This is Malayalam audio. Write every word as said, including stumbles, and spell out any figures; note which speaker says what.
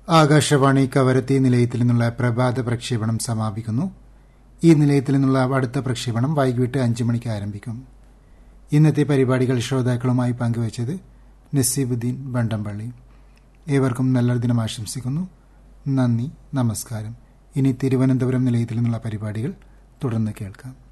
Speaker 1: ആകാശവാണി കവരത്തി നിലയത്തിൽ നിന്നുള്ള പ്രഭാത പ്രക്ഷേപണം സമാപിക്കുന്നു. ഈ നിലയത്തിൽ നിന്നുള്ള അടുത്ത പ്രക്ഷേപണം വൈകിട്ട് അഞ്ചു മണിക്ക് ആരംഭിക്കും. ഇന്നത്തെ പരിപാടികൾ ശ്രോതാക്കളുമായി പങ്കുവച്ചത് നസീബുദ്ദീൻ ബണ്ടംപള്ളി. ഏവർക്കും നല്ലൊരു ദിനം ആശംസിക്കുന്നു. നന്ദി, നമസ്കാരം. ഇനി തിരുവനന്തപുരം നിലയത്തിൽ നിന്നുള്ള പരിപാടികൾ തുടർന്ന് കേൾക്കാം.